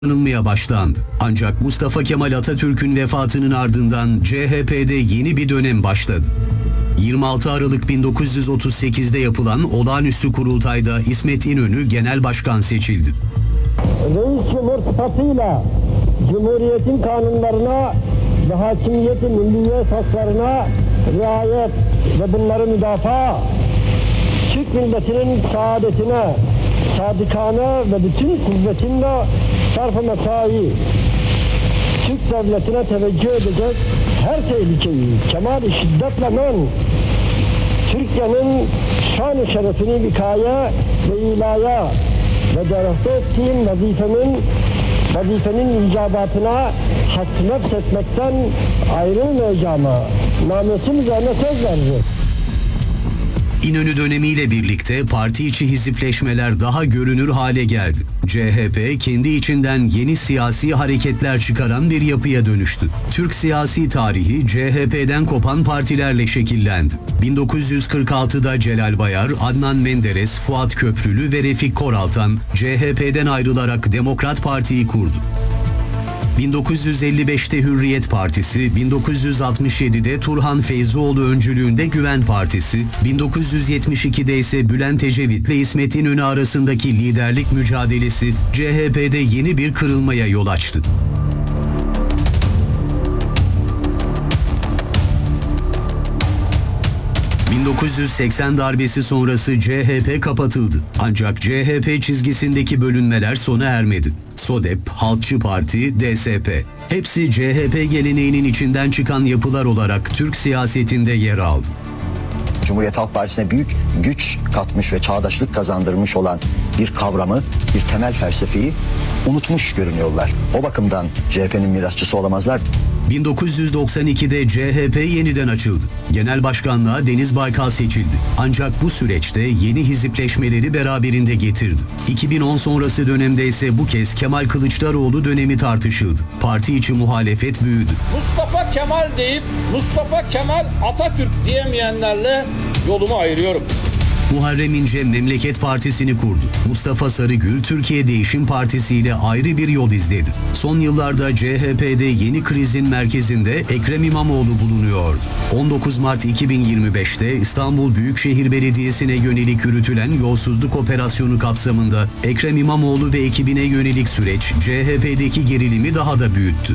anılmaya başlandı. Ancak Mustafa Kemal Atatürk'ün vefatının ardından CHP'de yeni bir dönem başladı. 26 Aralık 1938'de yapılan olağanüstü kurultayda İsmet İnönü genel başkan seçildi. Reis Cumhur sıfatıyla Cumhuriyet'in kanunlarına ve hakimiyeti milliye esaslarına riayet ve bunları müdafaa, Türk milletinin saadetine, sadıkane ve bütün kuvvetimle sarf-ı mesai, Türk devletine teveccüh edecek her tehlikeyi kemal-i şiddetle men, Türkiye'nin şan-ı şerefini vikaye ve ilaya ve derehte ettiğim vazifenin icabatına hasnefs etmekten ayrılmayacağıma namesi üzerine söz veririm. İnönü dönemiyle birlikte parti içi hizipleşmeler daha görünür hale geldi. CHP kendi içinden yeni siyasi hareketler çıkaran bir yapıya dönüştü. Türk siyasi tarihi CHP'den kopan partilerle şekillendi. 1946'da Celal Bayar, Adnan Menderes, Fuat Köprülü ve Refik Koraltan CHP'den ayrılarak Demokrat Parti'yi kurdu. 1955'te Hürriyet Partisi, 1967'de Turhan Feyzioğlu öncülüğünde Güven Partisi, 1972'de ise Bülent Ecevit'le İsmet İnönü arasındaki liderlik mücadelesi CHP'de yeni bir kırılmaya yol açtı. ...1980 darbesi sonrası CHP kapatıldı. Ancak CHP çizgisindeki bölünmeler sona ermedi. SODEP, Halkçı Parti, DSP... hepsi CHP geleneğinin içinden çıkan yapılar olarak Türk siyasetinde yer aldı. Cumhuriyet Halk Partisi'ne büyük güç katmış ve çağdaşlık kazandırmış olan bir kavramı, bir temel felsefeyi unutmuş görünüyorlar. O bakımdan CHP'nin mirasçısı olamazlar. 1992'de CHP yeniden açıldı. Genel başkanlığa Deniz Baykal seçildi. Ancak bu süreçte yeni hizipleşmeleri beraberinde getirdi. 2010 sonrası dönemde ise bu kez Kemal Kılıçdaroğlu dönemi tartışıldı. Parti içi muhalefet büyüdü. Mustafa Kemal deyip Mustafa Kemal Atatürk diyemeyenlerle yolumu ayırıyorum. Muharrem İnce Memleket Partisi'ni kurdu. Mustafa Sarıgül Türkiye Değişim Partisi ile ayrı bir yol izledi. Son yıllarda CHP'de yeni krizin merkezinde Ekrem İmamoğlu bulunuyordu. 19 Mart 2025'te İstanbul Büyükşehir Belediyesi'ne yönelik yürütülen yolsuzluk operasyonu kapsamında Ekrem İmamoğlu ve ekibine yönelik süreç CHP'deki gerilimi daha da büyüttü.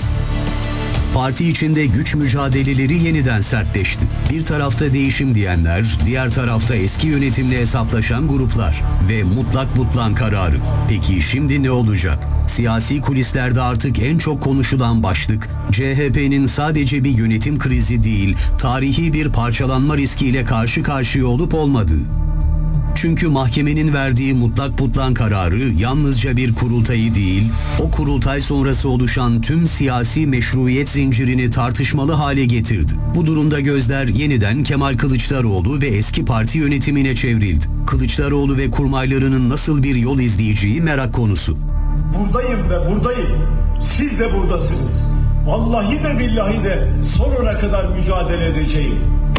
Parti içinde güç mücadeleleri yeniden sertleşti. Bir tarafta değişim diyenler, diğer tarafta eski yönetimle hesaplaşan gruplar ve mutlak butlan kararı. Peki şimdi ne olacak? Siyasi kulislerde artık en çok konuşulan başlık, CHP'nin sadece bir yönetim krizi değil, tarihi bir parçalanma riskiyle karşı karşıya olup olmadığı. Çünkü mahkemenin verdiği mutlak butlan kararı yalnızca bir kurultayı değil, o kurultay sonrası oluşan tüm siyasi meşruiyet zincirini tartışmalı hale getirdi. Bu durumda gözler yeniden Kemal Kılıçdaroğlu ve eski parti yönetimine çevrildi. Kılıçdaroğlu ve kurmaylarının nasıl bir yol izleyeceği merak konusu. Buradayım ve buradayım. Siz de buradasınız. Vallahi de billahi de sonuna kadar mücadele edeceğim.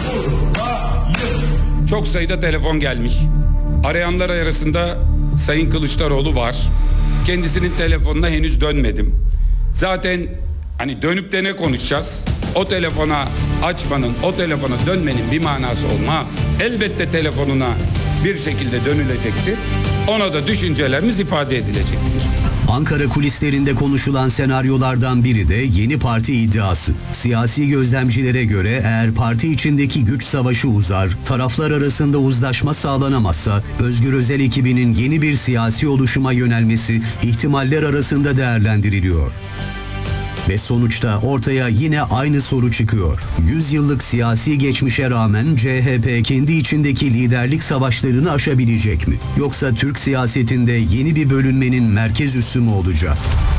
Buradayım. Çok sayıda telefon gelmiş. Arayanlar arasında Sayın Kılıçdaroğlu var. Kendisinin telefonuna henüz dönmedim. Zaten hani dönüp de ne konuşacağız? O telefona açmanın, o telefona dönmenin bir manası olmaz. Elbette telefonuna bir şekilde dönülecektir. Ona da düşüncelerimiz ifade edilecektir. Ankara kulislerinde konuşulan senaryolardan biri de yeni parti iddiası. Siyasi gözlemcilere göre eğer parti içindeki güç savaşı uzar, taraflar arasında uzlaşma sağlanamazsa Özgür Özel ekibinin yeni bir siyasi oluşuma yönelmesi ihtimaller arasında değerlendiriliyor. Ve sonuçta ortaya yine aynı soru çıkıyor. 100 yıllık siyasi geçmişe rağmen CHP kendi içindeki liderlik savaşlarını aşabilecek mi? Yoksa Türk siyasetinde yeni bir bölünmenin merkez üssü mü olacak?